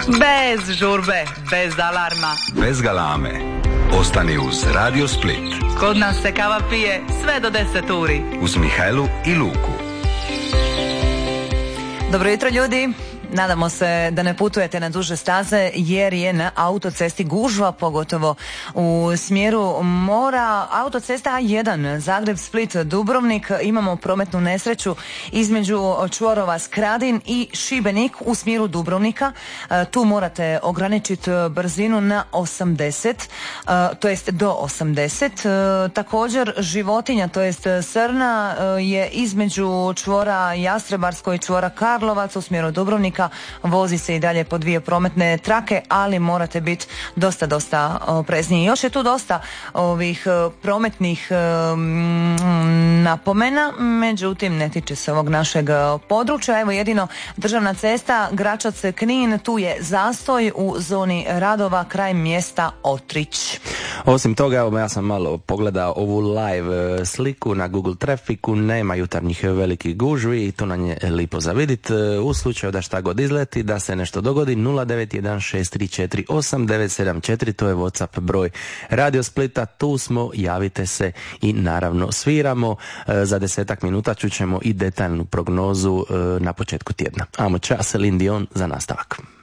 Bez žurbe, bez alarma, bez galame. Ostani uz Radio Split. Kod nas se kava pije sve do 10 uri. Uz Mihajlu i Luku. Dobro jutro ljudi. Nadamo se da ne putujete na duže staze jer je na autocesti gužva, pogotovo u smjeru mora. Autocesta A1 Zagreb, Split, Dubrovnik. Imamo prometnu nesreću između čvorova Skradin i Šibenik u smjeru Dubrovnika. Tu morate ograničiti brzinu na 80, to jest do 80. Također životinja, to jest srna je između čvora Jastrebarsko i čvora Karlovac u smjeru Dubrovnika. Vozi se i dalje po dvije prometne trake, ali morate biti dosta oprezniji. Još je tu dosta ovih prometnih napomena, međutim ne tiče se ovog našeg područja. Evo jedino državna cesta Gračac-Knin, tu je zastoj u zoni radova kraj mjesta Otrić. Osim toga, evo, ja sam malo pogledao ovu live sliku na Google Trafiku, nema jutarnjih velikih gužvi i to nam je lipo za vidit. U slučaju da šta god izleti, da se nešto dogodi, 0916348974, to je WhatsApp broj Radio Splita, tu smo, javite se i naravno sviramo. Za 10 minuta čućemo i detaljnu prognozu na početku tjedna. Amo čas, Celine Dion za nastavak.